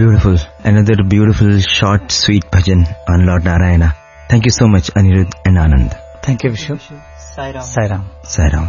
Beautiful. Another beautiful, short, sweet bhajan on Lord Narayana. Thank you so much, Anirudh and Anand. Thank you, Vishu. Sai Ram. Sai Ram. Sai Ram.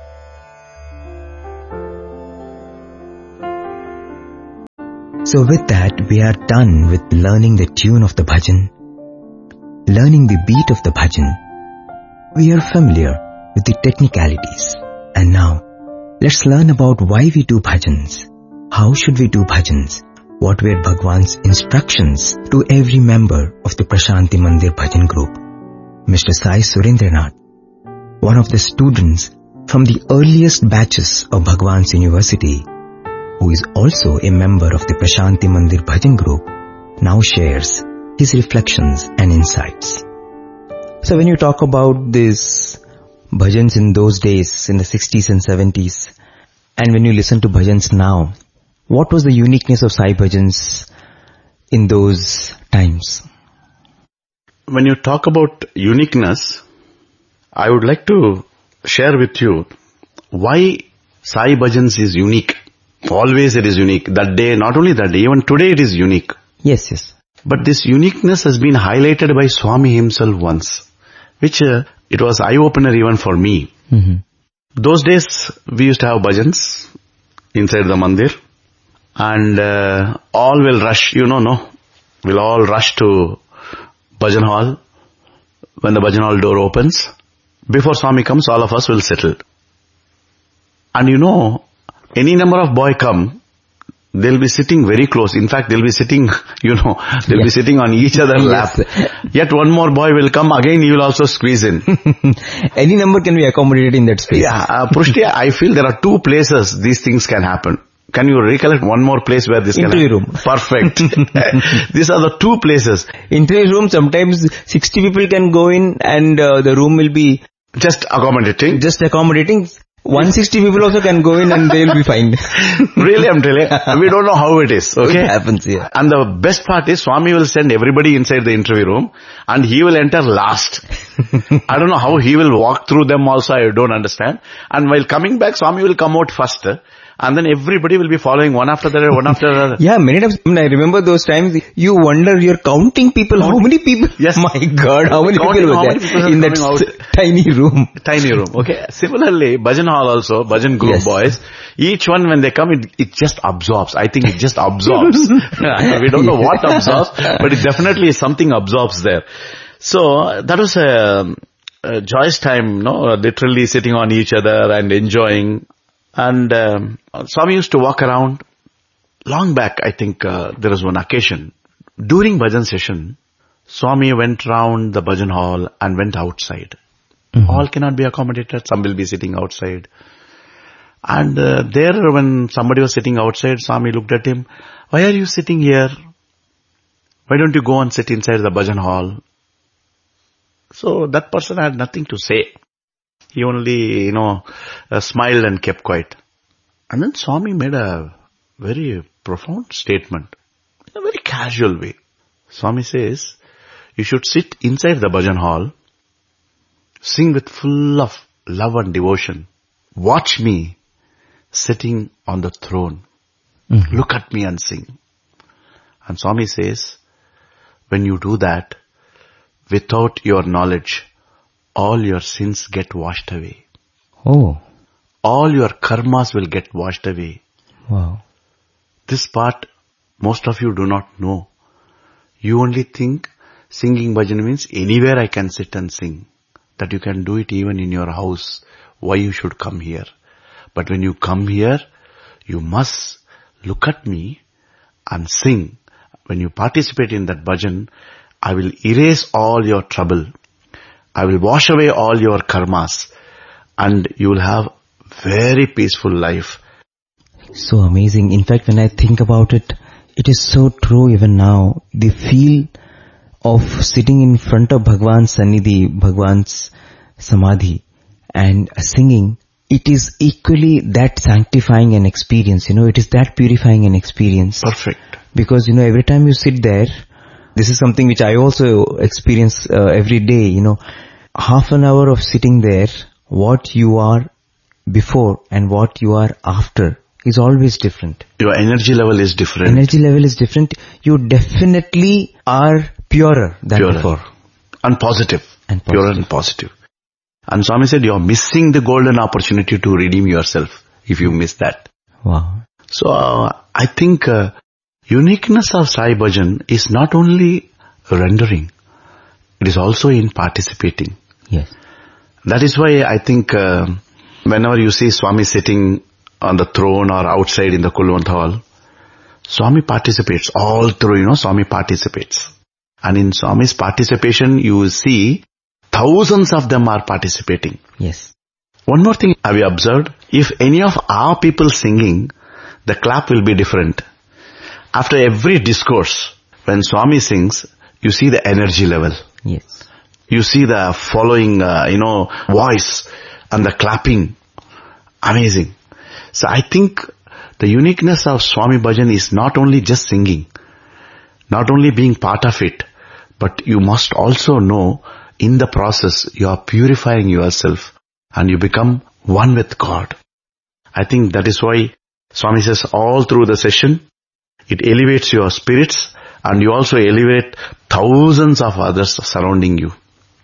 So with that, we are done with learning the tune of the bhajan, learning the beat of the bhajan. We are familiar with the technicalities. And now, let's learn about why we do bhajans. How should we do bhajans? What were Bhagwan's instructions to every member of the Prashanti Mandir Bhajan group? Mr. Sai Surendranath, one of the students from the earliest batches of Bhagwan's University, who is also a member of the Prashanti Mandir Bhajan group, now shares his reflections and insights. So when you talk about these bhajans in those days, in the 60s and 70s, and when you listen to bhajans now, what was the uniqueness of Sai bhajans in those times? When you talk about uniqueness, I would like to share with you why Sai bhajans is unique. Always it is unique. That day, not only that day, even today it is unique. Yes. But this uniqueness has been highlighted by Swami himself once, which it was eye-opener even for me. Mm-hmm. Those days, we used to have bhajans inside the mandir. And all will rush, we'll all rush to bhajan hall. When the bhajan hall door opens, before Swami comes, all of us will settle. And any number of boy come, they'll be sitting very close. In fact, they'll be sitting, be sitting on each other's lap. Yet one more boy will come, again he will also squeeze in. Any number can be accommodated in that space. Yeah, Prushti, I feel there are two places these things can happen. Can you recollect one more place where this Interview room. Perfect. These are the two places. Interview room, sometimes 60 people can go in and the room will be just accommodating. 160 people also can go in and they will be fine. Really, I'm telling you. We don't know how it is. Okay? It happens, yeah. And the best part is Swami will send everybody inside the interview room and he will enter last. I don't know how he will walk through them also. I don't understand. And while coming back, Swami will come out first. And then everybody will be following one after the other. Yeah, many times, I remember those times, you wonder, you're counting people, how many people? Yes. My God, how many people were there in that tiny room? Tiny room, okay. Similarly, Bhajan Hall also, Bhajan group boys, each one when they come, it just absorbs. I think it just absorbs. We don't know what absorbs, but it definitely something absorbs there. So, that was a joyous time, literally sitting on each other and enjoying. And Swami used to walk around. Long back, I think there was one occasion. During bhajan session, Swami went round the bhajan hall and went outside. Mm-hmm. All cannot be accommodated. Some will be sitting outside. And there when somebody was sitting outside, Swami looked at him. Why are you sitting here? Why don't you go and sit inside the bhajan hall? So that person had nothing to say. He only, smiled and kept quiet. And then Swami made a very profound statement in a very casual way. Swami says, you should sit inside the bhajan hall, sing with full of love and devotion. Watch me sitting on the throne. Mm-hmm. Look at me and sing. And Swami says, when you do that, without your knowledge, all your sins get washed away. Oh. All your karmas will get washed away. Wow. This part, most of you do not know. You only think singing bhajan means anywhere I can sit and sing. That you can do it even in your house. Why you should come here? But when you come here, you must look at me and sing. When you participate in that bhajan, I will erase all your trouble. I will wash away all your karmas and you will have very peaceful life. So amazing. In fact, when I think about it, it is so true even now. The feel of sitting in front of Bhagwan's Sannidhi, Bhagwan's Samadhi and singing, it is equally that sanctifying an experience, it is that purifying an experience. Perfect. Because, every time you sit there, this is something which I also experience every day, half an hour of sitting there, what you are before and what you are after is always different. Your energy level is different. Energy level is different. You definitely are purer than before. And positive. Pure and positive. And Swami said, you're missing the golden opportunity to redeem yourself if you miss that. Wow. So, I think uniqueness of Sai Bhajan is not only rendering, it is also in participating. Yes. That is why I think whenever you see Swami sitting on the throne or outside in the Kulwant hall, Swami participates all through, Swami participates. And in Swami's participation, you will see thousands of them are participating. Yes. One more thing, have you observed? If any of our people singing, the clap will be different. After every discourse, when Swami sings, you see the energy level. Yes. You see the following, voice and the clapping. Amazing. So I think the uniqueness of Swami Bhajan is not only just singing, not only being part of it, but you must also know in the process you are purifying yourself and you become one with God. I think that is why Swami says all through the session, it elevates your spirits and you also elevate thousands of others surrounding you.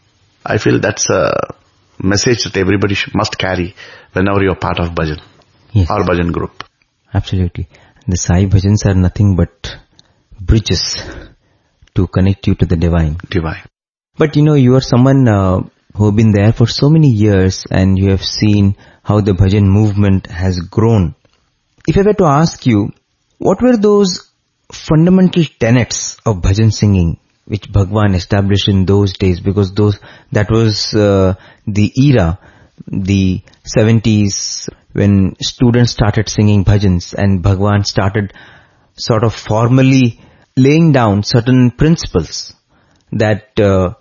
I feel that's a message that everybody must carry whenever you are part of Bhajan. Yes. Or Bhajan group. Absolutely. The Sai Bhajans are nothing but bridges to connect you to the divine. But you are someone who have been there for so many years and you have seen how the Bhajan movement has grown. If I were to ask you, what were those fundamental tenets of Bhajan singing which Bhagwan established in those days? Because that was the era, the 70s, when students started singing bhajans and Bhagwan started sort of formally laying down certain principles that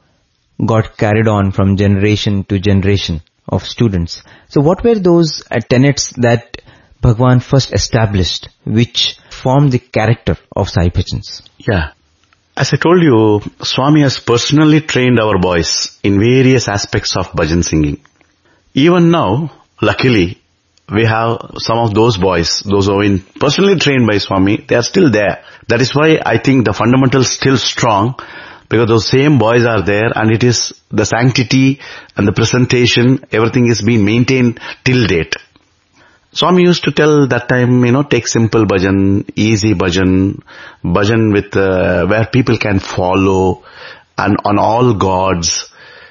got carried on from generation to generation of students. So what were those tenets that Bhagwan first established which formed the character of Sai Bhajans? Yeah. As I told you, Swami has personally trained our boys in various aspects of bhajan singing. Even now, luckily, we have some of those boys, those who have been personally trained by Swami, they are still there. That is why I think the fundamentals still strong, because those same boys are there and it is the sanctity and the presentation, everything is being maintained till date. Swami used to tell that time, take simple bhajan, easy bhajan with where people can follow and on all gods.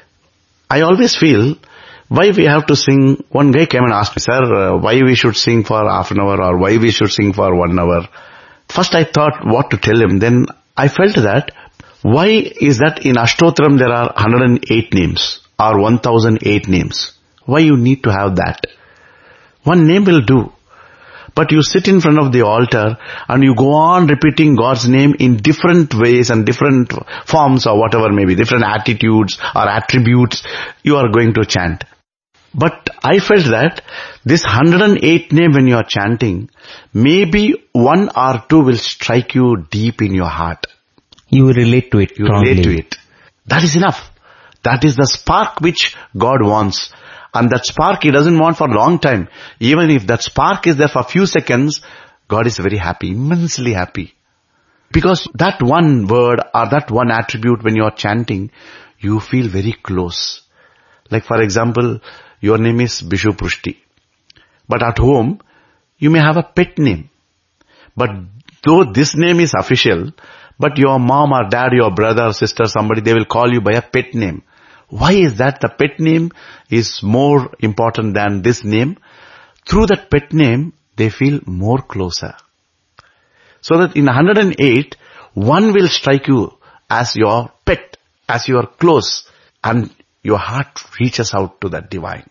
I always feel, why we have to sing? One guy came and asked me, sir, why we should sing for half an hour or why we should sing for 1 hour? First I thought what to tell him. Then I felt that, why is that in Ashtotram there are 108 names or 1008 names? Why you need to have that? One name will do. But you sit in front of the altar and you go on repeating God's name in different ways and different forms or whatever may be, different attitudes or attributes you are going to chant. But I felt that this 108 name when you are chanting, maybe 1 or 2 will strike you deep in your heart. You relate to it strongly. Relate to it. That is enough. That is the spark which God wants. And that spark He doesn't want for a long time. Even if that spark is there for a few seconds, God is very happy, immensely happy. Because that one word or that one attribute when you are chanting, you feel very close. Like for example, your name is Bishu Prushti. But at home, you may have a pet name. But though this name is official, but your mom or dad, your brother, sister, somebody, they will call you by a pet name. Why is that? The pet name is more important than this name. Through that pet name, they feel more closer. So that in 108, one will strike you as your pet, as you are close, and your heart reaches out to that divine.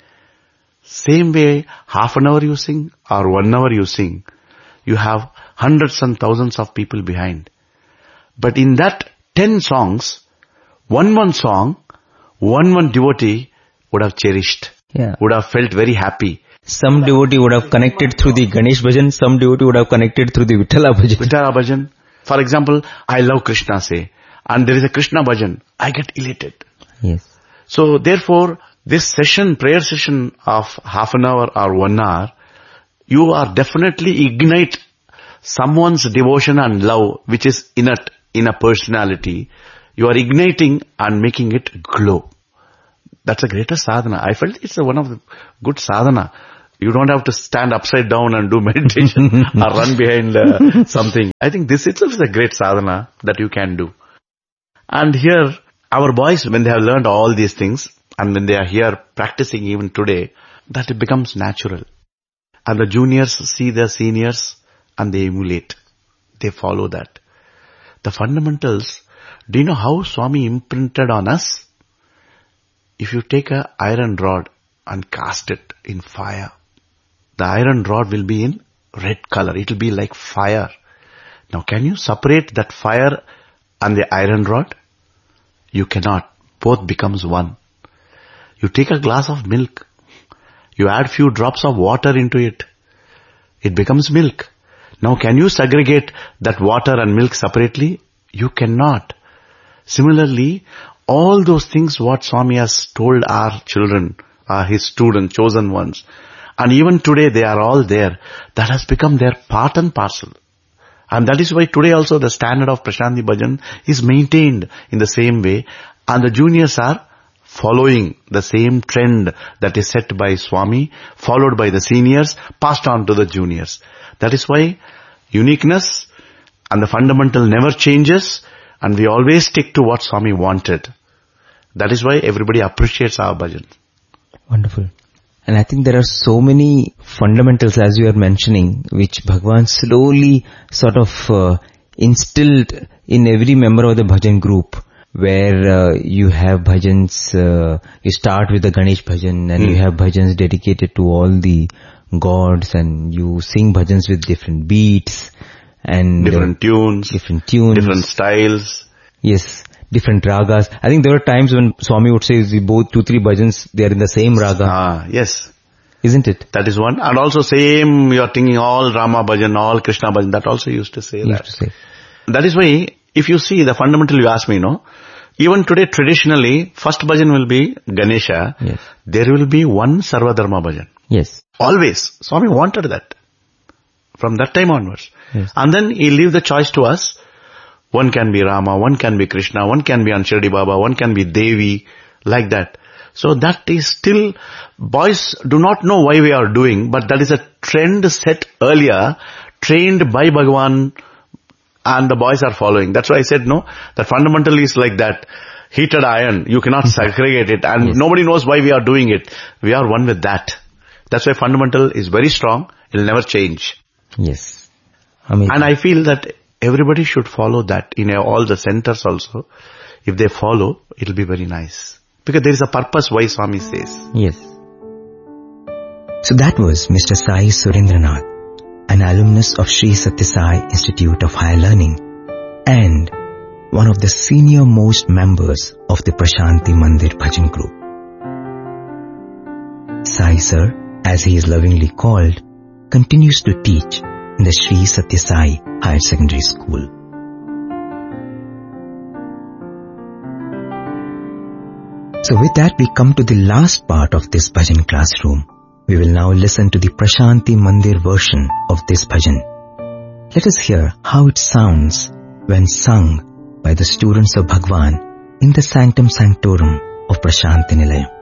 Same way, half an hour you sing or 1 hour you sing, you have hundreds and thousands of people behind. But in that 10 songs, one song, one devotee would have cherished, would have felt very happy. Some devotee would have connected through the Ganesh Bhajan, some devotee would have connected through the Vithala Bhajan. Vithala Bhajan. For example, I love Krishna, say, and there is a Krishna Bhajan, I get elated. Yes. So therefore, this session, prayer session of half an hour or 1 hour, you are definitely ignite someone's devotion and love, which is innate in a personality. You are igniting and making it glow. That's a greater sadhana. I felt it's one of the good sadhana. You don't have to stand upside down and do meditation or run behind something. I think this itself is a great sadhana that you can do. And here, our boys, when they have learned all these things, and when they are here practicing even today, that it becomes natural. And the juniors see their seniors and they emulate. They follow that. The fundamentals, do you know how Swami imprinted on us? If you take an iron rod and cast it in fire, the iron rod will be in red color. It will be like fire. Now can you separate that fire and the iron rod? You cannot. Both becomes one. You take a glass of milk. You add few drops of water into it. It becomes milk. Now can you segregate that water and milk separately? You cannot. Similarly, all those things what Swami has told our children, his students, chosen ones, and even today they are all there, that has become their part and parcel. And that is why today also the standard of Prashanti Bhajan is maintained in the same way, and the juniors are following the same trend that is set by Swami, followed by the seniors, passed on to the juniors. That is why uniqueness and the fundamental never changes, and we always stick to what Swami wanted. That is why everybody appreciates our bhajan. Wonderful. And I think there are so many fundamentals, as you are mentioning, which Bhagwan slowly sort of instilled in every member of the bhajan group, where you have bhajans, you start with the Ganesh bhajan, and you have bhajans dedicated to all the gods, and you sing bhajans with different beats and different tunes, different styles. Yes, different ragas. I think there were times when Swami would say, we both 2-3 bhajans, they are in the same raga. Yes. Isn't it? That is one. And also same, you are singing all Rama bhajan, all Krishna bhajan. That also used to say that. That is why, if you see the fundamental, you ask me, even today traditionally, first bhajan will be Ganesha. Yes. There will be one Sarvadharma bhajan. Yes. Always. Swami wanted that. From that time onwards. Yes. And then he leave the choice to us. One can be Rama, one can be Krishna, one can be Anshiradi Baba, one can be Devi, like that. So that is still, boys do not know why we are doing, but that is a trend set earlier, trained by Bhagavan, and the boys are following. That's why I said, that fundamental is like that. Heated iron, you cannot segregate it, and nobody knows why we are doing it. We are one with that. That's why fundamental is very strong, it will never change. Yes. Amazing. And I feel that everybody should follow that in all the centers also. If they follow, it will be very nice. Because there is a purpose why Swami says. Yes. So that was Mr. Sai Surendranath, an alumnus of Sri Sathya Sai Institute of Higher Learning and one of the senior most members of the Prashanti Mandir Bhajan group. Sai Sir, as he is lovingly called, continues to teach in the Sri Sathya Sai Higher Secondary School. So with that, we come to the last part of this bhajan classroom. We will now listen to the Prashanti Mandir version of this bhajan. Let us hear how it sounds when sung by the students of Bhagwan in the Sanctum Sanctorum of Prashanti Nilayam.